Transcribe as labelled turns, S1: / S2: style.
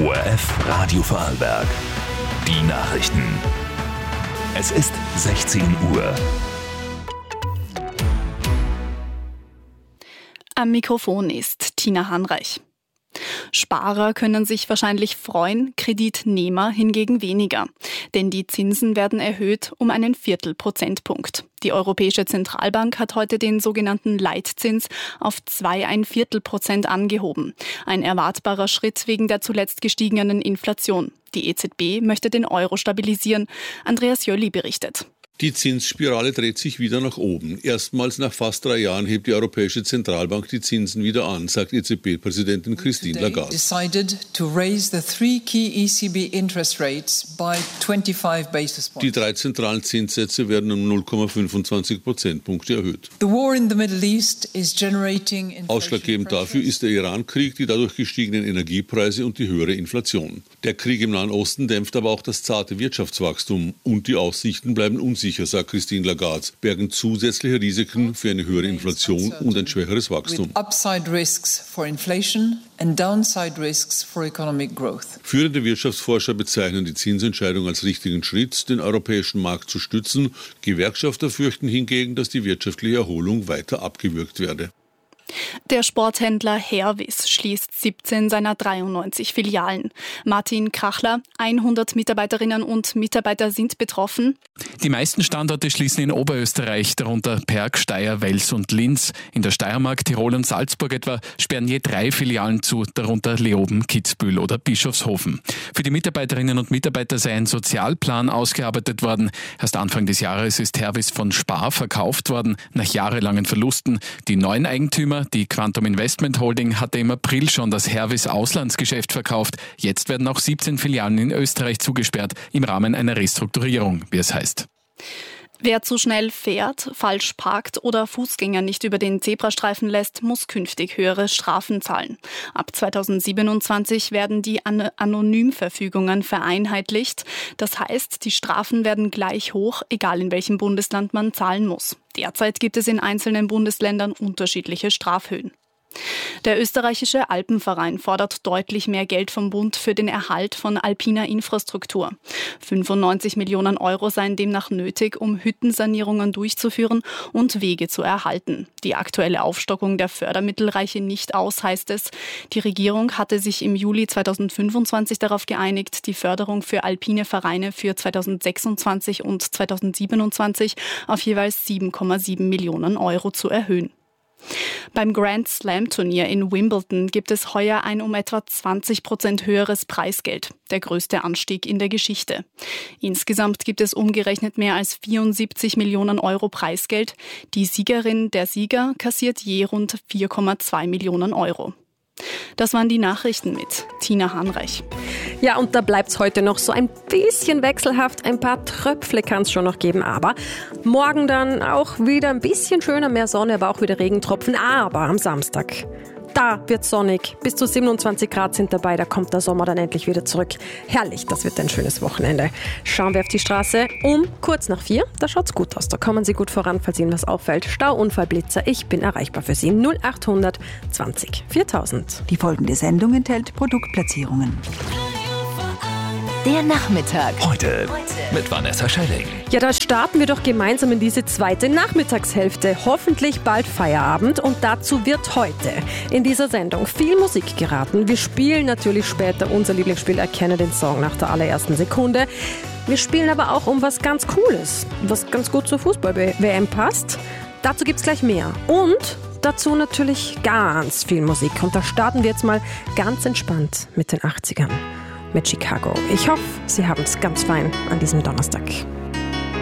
S1: ORF Radio Vorarlberg. Die Nachrichten. Es ist 16 Uhr.
S2: Am Mikrofon ist Tina Hanreich. Sparer können sich wahrscheinlich freuen, Kreditnehmer hingegen weniger. Denn die Zinsen werden erhöht um einen Viertelprozentpunkt. Die Europäische Zentralbank hat heute den sogenannten Leitzins auf 2,25% angehoben. Ein erwartbarer Schritt wegen der zuletzt gestiegenen Inflation. Die EZB möchte den Euro stabilisieren. Andreas Jölli berichtet.
S3: Die Zinsspirale dreht sich wieder nach oben. Erstmals nach fast 3 Jahren hebt die Europäische Zentralbank die Zinsen wieder an, sagt EZB-Präsidentin Christine Lagarde. Die 3 zentralen Zinssätze werden um 0,25 Prozentpunkte erhöht. Ausschlaggebend dafür ist der Iran-Krieg, die dadurch gestiegenen Energiepreise und die höhere Inflation. Der Krieg im Nahen Osten dämpft aber auch das zarte Wirtschaftswachstum und die Aussichten bleiben unsicher, sagt Christine Lagarde, bergen zusätzliche Risiken für eine höhere Inflation und ein schwächeres Wachstum. Führende Wirtschaftsforscher bezeichnen die Zinsentscheidung als richtigen Schritt, den europäischen Markt zu stützen. Gewerkschafter fürchten hingegen, dass die wirtschaftliche Erholung weiter abgewürgt werde.
S2: Der Sporthändler Hervis schließt 17 seiner 93 Filialen. Martin Krachler, 100 Mitarbeiterinnen und Mitarbeiter sind betroffen.
S4: Die meisten Standorte schließen in Oberösterreich, darunter Perg, Steyr, Wels und Linz. In der Steiermark, Tirol und Salzburg etwa sperren je 3 Filialen zu, darunter Leoben, Kitzbühel oder Bischofshofen. Für die Mitarbeiterinnen und Mitarbeiter sei ein Sozialplan ausgearbeitet worden. Erst Anfang des Jahres ist Hervis von Spar verkauft worden, nach jahrelangen Verlusten. Die neuen Eigentümer, die Quantum Investment Holding, hatte im April schon das Hervis Auslandsgeschäft verkauft. Jetzt werden auch 17 Filialen in Österreich zugesperrt, im Rahmen einer Restrukturierung, wie es heißt.
S2: Wer zu schnell fährt, falsch parkt oder Fußgänger nicht über den Zebrastreifen lässt, muss künftig höhere Strafen zahlen. Ab 2027 werden die Anonymverfügungen vereinheitlicht. Das heißt, die Strafen werden gleich hoch, egal in welchem Bundesland man zahlen muss. Derzeit gibt es in einzelnen Bundesländern unterschiedliche Strafhöhen. Der österreichische Alpenverein fordert deutlich mehr Geld vom Bund für den Erhalt von alpiner Infrastruktur. 95 Millionen Euro seien demnach nötig, um Hüttensanierungen durchzuführen und Wege zu erhalten. Die aktuelle Aufstockung der Fördermittel reiche nicht aus, heißt es. Die Regierung hatte sich im Juli 2025 darauf geeinigt, die Förderung für alpine Vereine für 2026 und 2027 auf jeweils 7,7 Millionen Euro zu erhöhen. Beim Grand Slam Turnier in Wimbledon gibt es heuer ein um etwa 20% höheres Preisgeld, der größte Anstieg in der Geschichte. Insgesamt gibt es umgerechnet mehr als 74 Millionen Euro Preisgeld. Die Siegerin, der Sieger, kassiert je rund 4,2 Millionen Euro. Das waren die Nachrichten mit Tina Hanreich.
S5: Ja, und da bleibt's heute noch so ein bisschen wechselhaft. Ein paar Tröpfle kann's schon noch geben, aber morgen dann auch wieder ein bisschen schöner, mehr Sonne, aber auch wieder Regentropfen. Aber am Samstag, da wird's sonnig. Bis zu 27 Grad sind dabei, da kommt der Sommer dann endlich wieder zurück. Herrlich, das wird ein schönes Wochenende. Schauen wir auf die Straße um kurz nach 4. Da schaut's gut aus, da kommen Sie gut voran, falls Ihnen was auffällt. Stau, Unfall, Blitzer, ich bin erreichbar für Sie. 0800 20 4000.
S6: Die folgende Sendung enthält Produktplatzierungen.
S1: Der Nachmittag. Heute mit Vanessa Schelling.
S5: Ja, da starten wir doch gemeinsam in diese zweite Nachmittagshälfte. Hoffentlich bald Feierabend und dazu wird heute in dieser Sendung viel Musik geraten. Wir spielen natürlich später unser Lieblingsspiel Erkenne den Song nach der allerersten Sekunde. Wir spielen aber auch um was ganz Cooles, was ganz gut zur Fußball-WM passt. Dazu gibt's gleich mehr. Und dazu natürlich ganz viel Musik. Und da starten wir jetzt mal ganz entspannt mit den 80ern. Mit Chicago. Ich hoffe, Sie haben es ganz fein an diesem Donnerstag.